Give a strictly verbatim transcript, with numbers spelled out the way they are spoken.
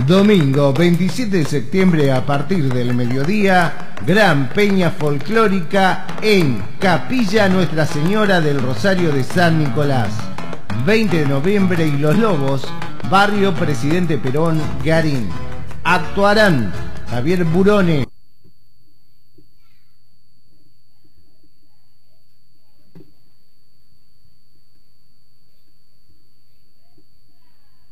Domingo veintisiete de septiembre a partir del mediodía, gran peña folclórica en Capilla Nuestra Señora del Rosario de San Nicolás. veinte de noviembre y Los Lobos, barrio Presidente Perón, Garín. Actuarán Javier Burone,